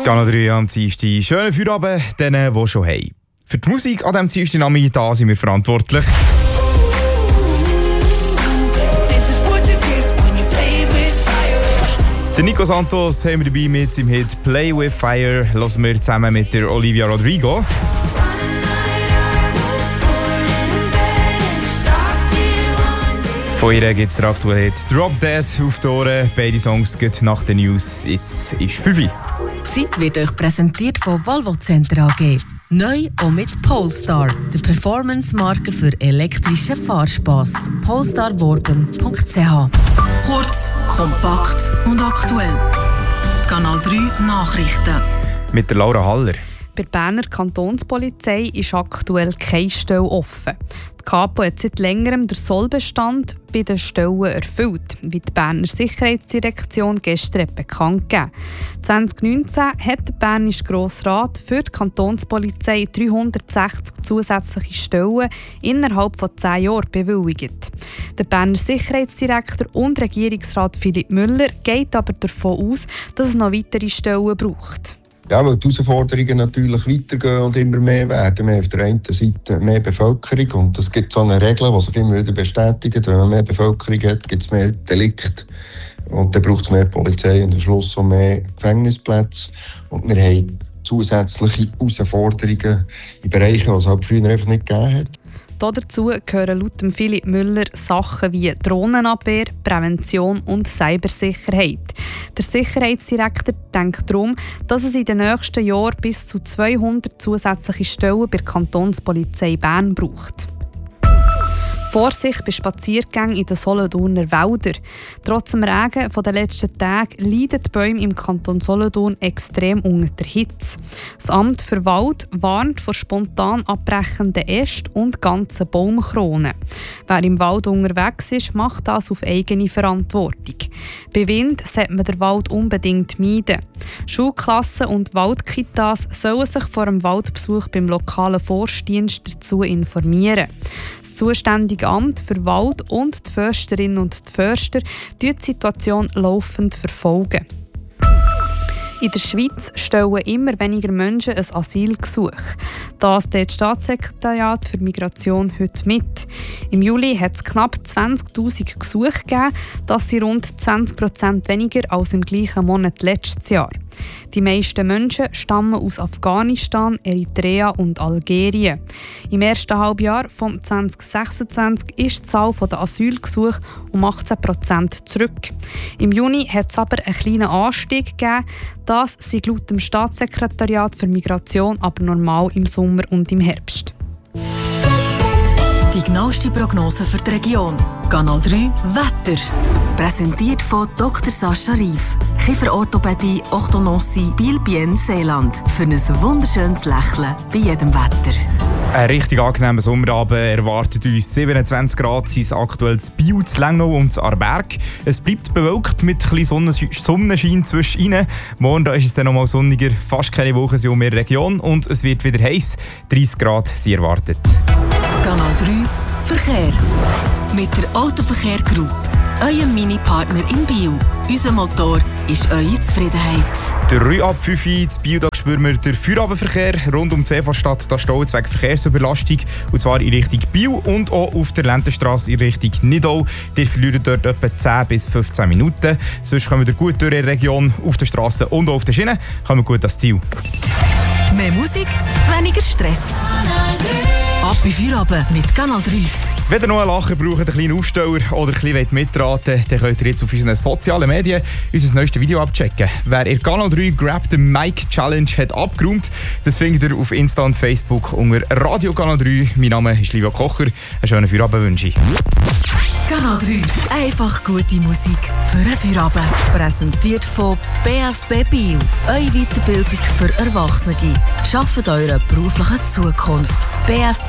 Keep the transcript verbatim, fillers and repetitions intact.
Kanal drei am Dienstag. Schönen Feierabend denen, die schon haben. Für die Musik an diesem Dienstagnachmittag sind wir verantwortlich. Der Nico Santos haben wir dabei mit seinem Hit «Play with Fire». Hören wir zusammen mit der Olivia Rodrigo. Von ihr gibt es der aktuelle Hit «Drop Dead» auf die Ohren. Beide Songs gehen nach den News. Jetzt ist fünf Uhr. Die Zeit wird euch präsentiert von Volvo Center A G. Neu auch mit Polestar, der Performance-Marke für elektrischen Fahrspass. polestar worben punkt c h. Kurz, kompakt und aktuell. Kanal drei Nachrichten. Mit der Laura Haller. Bei der Berner Kantonspolizei ist aktuell keine Stelle offen. Die Kapo hat seit längerem den Sollbestand bei den Stellen erfüllt, wie die Berner Sicherheitsdirektion gestern bekannt gegeben. zwanzig neunzehn hat der Bernische Grossrat für die Kantonspolizei dreihundertsechzig zusätzliche Stellen innerhalb von zehn Jahren bewilligt. Der Berner Sicherheitsdirektor und Regierungsrat Philipp Müller geht aber davon aus, dass es noch weitere Stellen braucht. Ja, weil die Herausforderungen natürlich weitergehen und immer mehr werden. Wir haben auf der einen Seite mehr Bevölkerung und es gibt so eine Regel, die sich immer wieder bestätigt. Wenn man mehr Bevölkerung hat, gibt es mehr Delikte und dann braucht es mehr Polizei und am Schluss auch mehr Gefängnisplätze. Und wir haben zusätzliche Herausforderungen in Bereichen, die es halt früher einfach nicht gegeben hat. Dazu gehören laut Philipp Müller Sachen wie Drohnenabwehr, Prävention und Cybersicherheit. Der Sicherheitsdirektor denkt darum, dass es in den nächsten Jahren bis zu zweihundert zusätzliche Stellen bei der Kantonspolizei Bern braucht. Vorsicht bei Spaziergängen in den Solothurner Wäldern. Trotz dem Regen der letzten Tage leiden die Bäume im Kanton Solothurn extrem unter der Hitze. Das Amt für Wald warnt vor spontan abbrechenden Ästen und ganzen Baumkronen. Wer im Wald unterwegs ist, macht das auf eigene Verantwortung. Bei Wind sollte man den Wald unbedingt meiden. Schulklassen und Waldkitas sollen sich vor dem Waldbesuch beim lokalen Forstdienst dazu informieren. Das zuständige Amt für Wald und die Försterinnen und die Förster die Situation laufend verfolgen. In der Schweiz stellen immer weniger Menschen ein Asylgesuch. Das teilt das Staatssekretariat für Migration heute mit. Im Juli hat es knapp zwanzigtausend Gesuche gegeben, das sind rund zwanzig Prozent weniger als im gleichen Monat letztes Jahr. Die meisten Menschen stammen aus Afghanistan, Eritrea und Algerien. Im ersten Halbjahr von zwanzig sechsundzwanzig ist die Zahl der Asylgesuche um achtzehn Prozent zurück. Im Juni hat es aber einen kleinen Anstieg gegeben. Das sei laut dem Staatssekretariat für Migration aber normal im Sommer und im Herbst. Die genaueste Prognose für die Region. Kanal drei Wetter. Präsentiert von Doktor Sascha Rief. Kieferorthopädie, Orthodontie, Biel-Bienne, Seeland. Für ein wunderschönes Lächeln bei jedem Wetter. Ein richtig angenehmer Sommerabend erwartet uns. siebenundzwanzig Grad sind aktuell in Biel, in Lengnau und in Aarberg. Es bleibt bewölkt mit ein bisschen Sonnenschein zwischenin. Morgen da ist es dann noch mal sonniger. Fast keine Woche sind um mehr Region und es wird wieder heiß. dreißig Grad sind erwartet. Kanal drei Verkehr. Mit der Autoverkehr Group. Euer Mini-Partner in Biel. Unser Motor ist eure Zufriedenheit. Der drei ab fünf Uhr in Biel, da spüren wir den Feierabendverkehr rund um die Seefahrstadt. Da steht wegen Verkehrsüberlastung. Und zwar in Richtung Biel und auch auf der Lendenstrasse in Richtung Nidau. Ihr verliert dort etwa zehn bis fünfzehn Minuten. Sonst kommen wir gut durch die Region, auf der Straße und auch auf der Schiene. Kommen wir gut ans Ziel. Mehr Musik, weniger Stress. Ab in Feierabend mit Kanal drei. Wenn ihr noch einen Lacher braucht, einen kleinen Aufsteller oder ein bisschen mitraten wollt, dann könnt ihr jetzt auf unseren sozialen Medien unser neuestes Video abchecken. Wer in Kanal drei Grab the Mic Challenge hat abgeräumt, das findet ihr auf Insta und Facebook unter Radio Kanal drei. Mein Name ist Livio Kocher. Einen schönen Feierabend wünsche ich. Kanal drei. Einfach gute Musik für einen Feierabend. Präsentiert von B F B Biel. Eure Weiterbildung für Erwachsene. Schafft eure berufliche Zukunft. B F